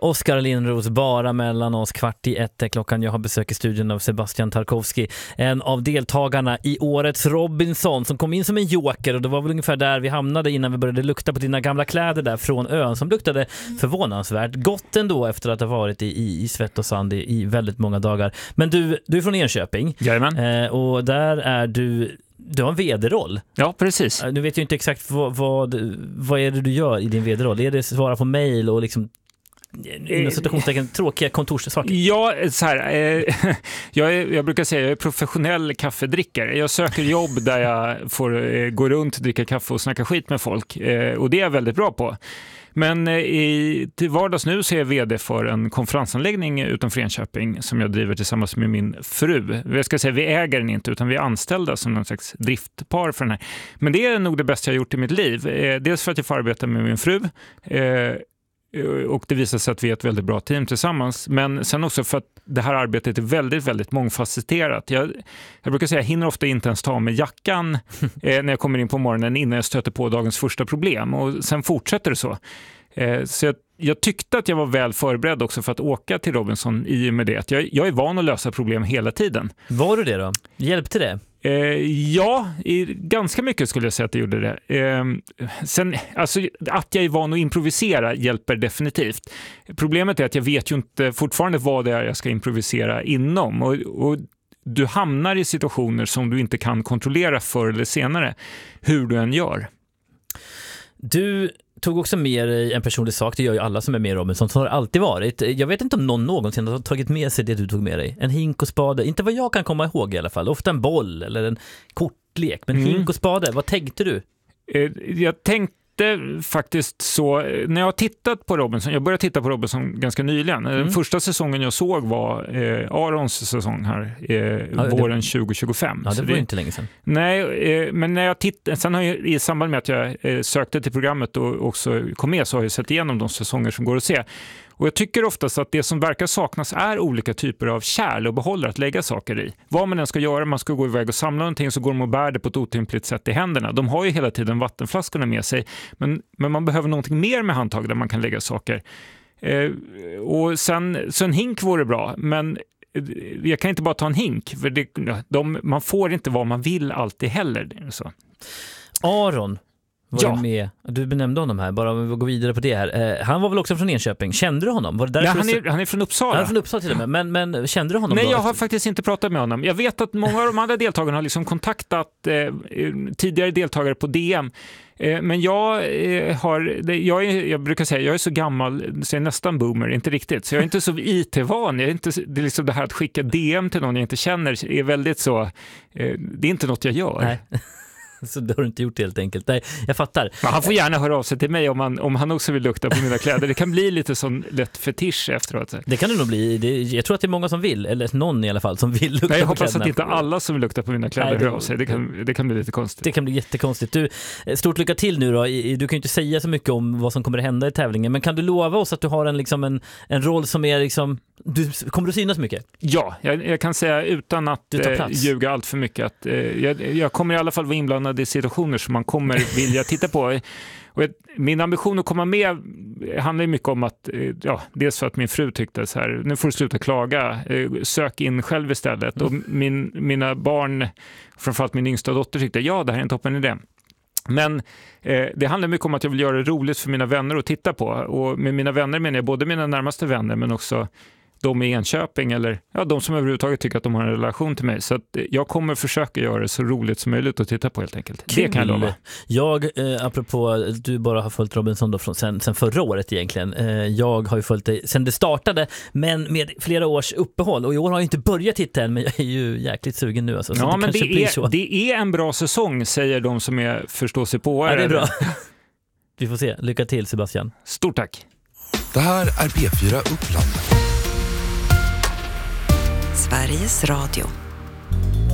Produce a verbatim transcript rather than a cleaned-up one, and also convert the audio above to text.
Oskar Lindros, bara mellan oss, kvart i ett klockan. Jag har besök i studion av Sebastian Tarkowski, en av deltagarna i årets Robinson, som kom in som en joker, och det var väl ungefär där vi hamnade innan vi började lukta på dina gamla kläder där från ön, som luktade förvånansvärt gott ändå efter att ha varit i, i, i svett och sand i, i väldigt många dagar. Men du, du är från Enköping. Jajamän. Eh, och där är du Du har en vd-roll. Ja, precis. Nu vet jag inte exakt vad, vad, vad är det du gör i din vd-roll. Är det svara på mejl och liksom inom citationstecken tråkiga kontorssaker? Ja, så här, eh, jag, är, jag brukar säga jag är professionell kaffedrickare. Jag söker jobb där jag får eh, gå runt, dricka kaffe och snacka skit med folk. Eh, och det är jag väldigt bra på. Men i, till vardags nu så är jag vd för en konferensanläggning utanför Enköping som jag driver tillsammans med min fru. Jag ska säga, vi äger den inte, utan vi är anställda som någon slags driftpar för den här. Men det är nog det bästa jag gjort i mitt liv. Eh, dels för att jag får arbeta med min fru. Eh, och det visar sig att vi är ett väldigt bra team tillsammans. Men sen också för att det här arbetet är väldigt, väldigt mångfacetterat. Jag, jag brukar säga, jag hinner ofta inte ens ta med jackan eh, när jag kommer in på morgonen innan jag stöter på dagens första problem. Och sen fortsätter det så. Eh, så jag, jag tyckte att jag var väl förberedd också för att åka till Robinson i och med det. Jag, jag är van att lösa problem hela tiden. Var du det då? Hjälpte det? Eh, ja, i, ganska mycket skulle jag säga att jag gjorde det. Eh, sen, alltså, att jag är van att improvisera hjälper definitivt. Problemet är att jag vet ju inte fortfarande vad det är jag ska improvisera inom. Och, och du hamnar i situationer som du inte kan kontrollera förr eller senare, hur du än gör. Du tog också med dig en personlig sak, det gör ju alla som är med i Robinson, så har det alltid varit. Jag vet inte om någon någonsin har tagit med sig det du tog med dig. En hink och spade, inte vad jag kan komma ihåg i alla fall. Ofta en boll eller en kortlek, men mm. hink och spade, vad tänkte du? Jag tänkte faktiskt så, när jag har tittat på Robinson, jag började titta på Robinson ganska nyligen. Mm. Den första säsongen jag såg var eh, Arons säsong här, eh, ja, våren det, tjugo tjugofem. Ja, det var det, inte länge sedan. Nej, eh, men när jag tittade, sen har jag i samband med att jag eh, sökte till programmet och också kom med, så har jag sett igenom de säsonger som går att se. Och jag tycker oftast att det som verkar saknas är olika typer av kärl och behållare att lägga saker i. Vad man än ska göra, man ska gå iväg och samla någonting, så går de och bär det på ett otympligt sätt i händerna. De har ju hela tiden vattenflaskorna med sig, men, men man behöver någonting mer med handtag där man kan lägga saker. Eh, och sen, så en hink vore bra, men jag kan inte bara ta en hink, för det, de, man får inte vad man vill alltid heller. Så. Aron var ja. med. Du benämnde honom här, bara om vi går vidare på det här. Eh, han var väl också från Enköping. Kände du honom? Var det Nej, han, är, han är från Uppsala. Han är från Uppsala till och med. Men, men kände du honom? Nej, då? jag har faktiskt inte pratat med honom. Jag vet att många av de andra deltagarna har liksom kontaktat eh, tidigare deltagare på D M. Eh, men jag eh, har, det, jag, är, jag brukar säga, jag är så gammal, så jag är nästan boomer, inte riktigt. Så jag är inte så I T-van. Jag är inte, det är liksom det här att skicka D M till någon jag inte känner är väldigt så, eh, det är inte något jag gör. Nej. Så det har du inte gjort helt enkelt. Nej, jag fattar. Men han får gärna höra av sig till mig om han, om han också vill lukta på mina kläder. Det kan bli lite sån lätt fetisch efteråt. Det kan det nog bli. Det, jag tror att det är många som vill, eller någon i alla fall som vill lukta. Nej, jag på hoppas kläderna. att inte alla som vill lukta på mina kläder hör av sig. Det kan, det kan bli lite konstigt. Det kan bli jättekonstigt. Du, stort lycka till nu då. Du kan ju inte säga så mycket om vad som kommer att hända i tävlingen, men kan du lova oss att du har en, liksom en, en roll som är liksom, du kommer att synas mycket? Ja, jag, jag kan säga utan att eh, ljuga allt för mycket att eh, jag, jag kommer i alla fall vara inblandad i situationer som man kommer vilja titta på. Och jag, min ambition att komma med handlar ju mycket om att, eh, ja, dels för att min fru tyckte så här, nu får du sluta klaga, eh, sök in själv istället. Mm. Och min, mina barn, framförallt min yngsta dotter, tyckte ja, det här är en toppen idé. Men eh, det handlar mycket om att jag vill göra det roligt för mina vänner att titta på. Och med mina vänner menar jag både mina närmaste vänner, men också de i Enköping eller ja, de som överhuvudtaget tycker att de har en relation till mig. Så att jag kommer försöka göra det så roligt som möjligt att titta på helt enkelt. Kul. Det kan jag lova. Jag, eh, apropå, du bara har följt Robinson då från, sen, sen förra året egentligen. Eh, jag har ju följt dig sen det startade, men med flera års uppehåll. Och i år har jag inte börjat titta än, men jag är ju jäkligt sugen nu. Alltså, så ja, det men det blir är, så. det är en bra säsong, säger de som är förståsigpåare. Ja, det är bra. Vi får se. Lycka till, Sebastian. Stort tack. Det här är P fyra Uppland. Sveriges Radio.